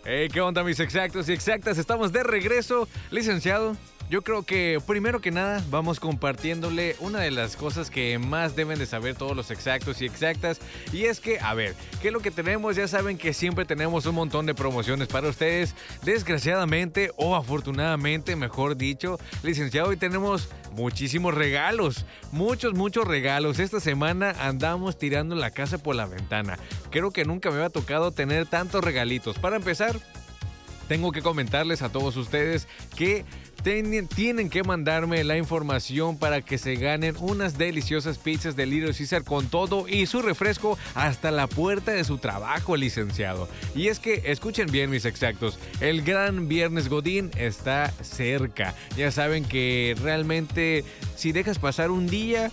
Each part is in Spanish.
Hey, ¿qué onda, mis exactos y exactas? Estamos de regreso, licenciado. Yo creo que primero que nada vamos compartiéndole una de las cosas que más deben de saber todos los exactos y exactas. Y es que, a ver, ¿qué es lo que tenemos? Ya saben que siempre tenemos un montón de promociones para ustedes. Desgraciadamente o afortunadamente, mejor dicho, licenciado, hoy tenemos muchísimos regalos. Muchos regalos. Esta semana andamos tirando la casa por la ventana. Creo que nunca me había tocado tener tantos regalitos. Para empezar, tengo que comentarles a todos ustedes que tienen que mandarme la información para que se ganen unas deliciosas pizzas de Little Caesar con todo y su refresco hasta la puerta de su trabajo, licenciado. Y es que, escuchen bien, mis exactos, el gran Viernes Godín está cerca. Ya saben que realmente si dejas pasar un día,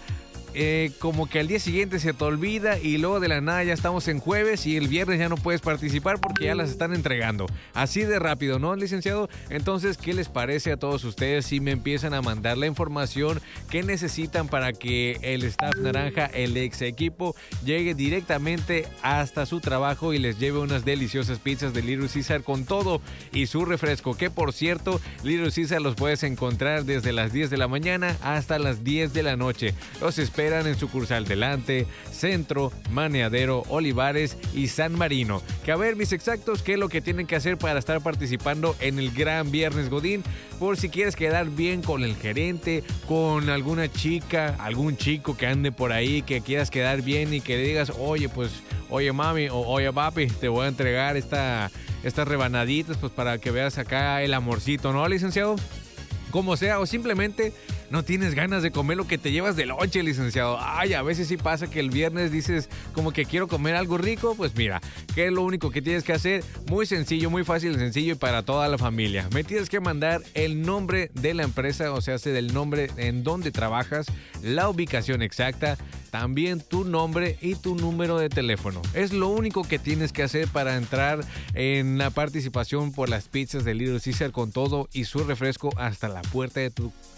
como que al día siguiente se te olvida y luego de la nada ya estamos en jueves y el viernes ya no puedes participar porque ya las están entregando. Así de rápido, ¿no, licenciado? Entonces, ¿qué les parece a todos ustedes si me empiezan a mandar la información que necesitan para que el staff naranja, el ex equipo, llegue directamente hasta su trabajo y les lleve unas deliciosas pizzas de Little Caesar con todo y su refresco? Que por cierto, Little Caesar los puedes encontrar desde las 10 de la mañana hasta las 10 de la noche. Los esperan en sucursal Delante, Centro, Maneadero, Olivares y San Marino. Que a ver, mis exactos, ¿qué es lo que tienen que hacer para estar participando en el gran Viernes Godín? Por si quieres quedar bien con el gerente, con alguna chica, algún chico que ande por ahí, que quieras quedar bien y que le digas, oye mami, o oye papi, te voy a entregar estas rebanaditas pues para que veas acá el amorcito, ¿no, licenciado? Como sea, o simplemente no tienes ganas de comer lo que te llevas de lonche, licenciado. Ay, a veces sí pasa que el viernes dices como que quiero comer algo rico. Pues mira, ¿qué es lo único que tienes que hacer? Muy sencillo, muy fácil y sencillo y para toda la familia. Me tienes que mandar el nombre de la empresa, o sea, del nombre en donde trabajas, la ubicación exacta, también tu nombre y tu número de teléfono. Es lo único que tienes que hacer para entrar en la participación por las pizzas de Little Caesar con todo y su refresco hasta la puerta de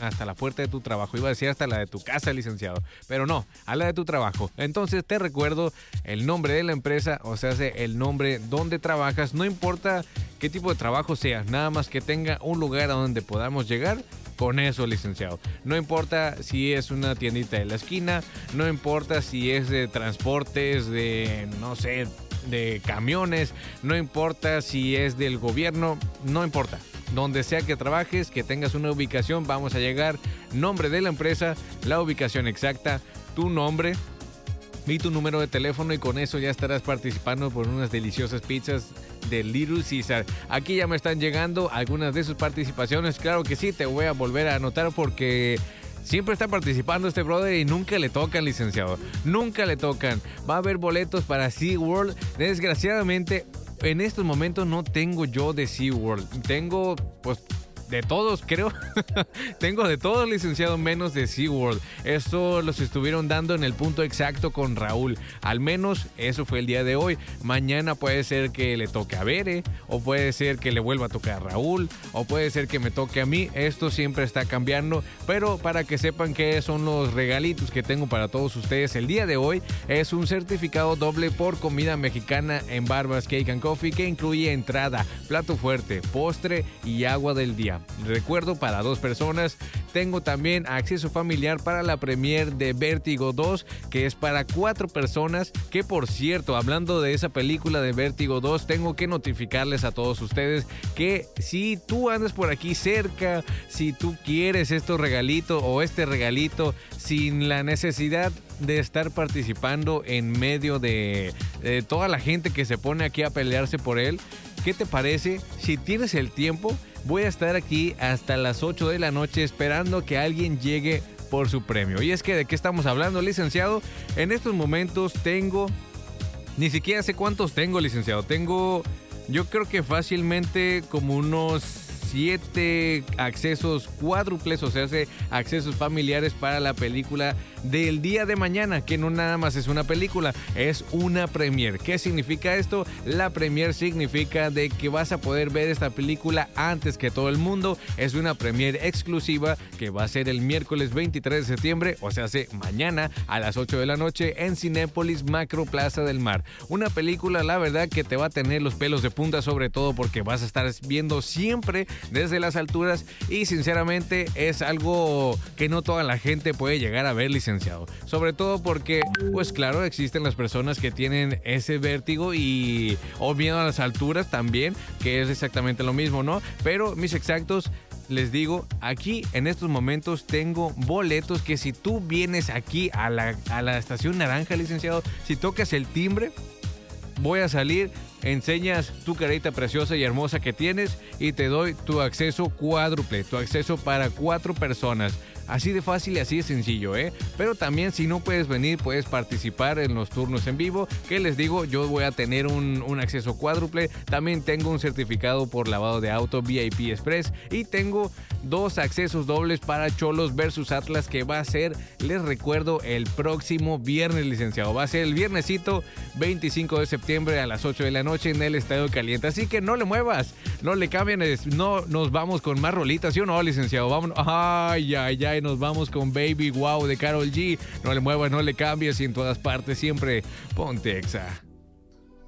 tu trabajo. Iba a decir hasta la de tu casa, licenciado, pero no, a la de tu trabajo. Entonces te recuerdo el nombre de la empresa, o sea, el nombre donde trabajas, no importa qué tipo de trabajo sea, nada más que tenga un lugar a donde podamos llegar. Con eso, licenciado. No importa si es una tiendita de la esquina, no importa si es de transportes, de, no sé, de camiones, no importa si es del gobierno, no importa. Donde sea que trabajes, que tengas una ubicación, vamos a llegar. Nombre de la empresa, la ubicación exacta, tu nombre y tu número de teléfono, y con eso ya estarás participando por unas deliciosas pizzas de Little Caesar. Aquí ya me están llegando algunas de sus participaciones. Claro que sí, te voy a volver a anotar porque siempre está participando este brother y nunca le tocan, licenciado. Nunca le tocan. Va a haber boletos para SeaWorld. Desgraciadamente, en estos momentos no tengo yo de SeaWorld. Tengo, pues, de todos, creo. Tengo de todos, licenciado, menos de SeaWorld. Esto los estuvieron dando en el punto exacto con Raúl. Al menos eso fue el día de hoy. Mañana puede ser que le toque a Bere, o puede ser que le vuelva a tocar a Raúl, o puede ser que me toque a mí. Esto siempre está cambiando, pero para que sepan qué son los regalitos que tengo para todos ustedes el día de hoy, es un certificado doble por comida mexicana en Barbas Cake and Coffee, que incluye entrada, plato fuerte, postre y agua del día. Recuerdo, para 2 personas. Tengo también acceso familiar para la premier de Vértigo 2, que es para 4 personas, que por cierto, hablando de esa película de Vértigo 2, tengo que notificarles a todos ustedes que si tú andas por aquí cerca, si tú quieres estos regalitos o este regalito sin la necesidad de estar participando en medio de toda la gente que se pone aquí a pelearse por él, ¿qué te parece si tienes el tiempo? Voy a estar aquí hasta las 8 de la noche esperando que alguien llegue por su premio. Y es que, ¿de qué estamos hablando, licenciado? En estos momentos tengo, ni siquiera sé cuántos tengo, licenciado. Tengo, yo creo que fácilmente como unos 7 accesos cuádruples, o sea, accesos familiares para la película del día de mañana, que no nada más es una película, es una premiere. ¿Qué significa esto? La premiere significa de que vas a poder ver esta película antes que todo el mundo. Es una premiere exclusiva que va a ser el miércoles 23 de septiembre, o sea, mañana a las 8 de la noche en Cinépolis Macro Plaza del Mar. Una película, la verdad, que te va a tener los pelos de punta, sobre todo porque vas a estar viendo siempre desde las alturas y sinceramente es algo que no toda la gente puede llegar a ver, licenciado. Sobre todo porque, pues claro, existen las personas que tienen ese vértigo o miedo a las alturas también, que es exactamente lo mismo, ¿no? Pero mis exactos, les digo, aquí en estos momentos tengo boletos que si tú vienes aquí a la estación naranja, licenciado, si tocas el timbre, voy a salir, enseñas tu carita preciosa y hermosa que tienes y te doy tu acceso cuádruple, tu acceso para 4 personas. Así de fácil y así de sencillo, ¿eh? Pero también si no puedes venir, puedes participar en los turnos en vivo, que les digo, yo voy a tener un acceso cuádruple. También tengo un certificado por lavado de auto VIP Express y tengo 2 accesos dobles para Cholos versus Atlas, que va a ser, les recuerdo, el próximo viernes, licenciado. Va a ser el viernesito 25 de septiembre a las 8 de la noche en el Estadio Caliente. Así que no le muevas, no le cambien, no nos vamos con más rolitas, ¿sí o no, licenciado? Vámonos. Ay, ay, ay. Nos vamos con Baby Wow de Karol G. No le muevas, no le cambies y en todas partes siempre ponte Exa.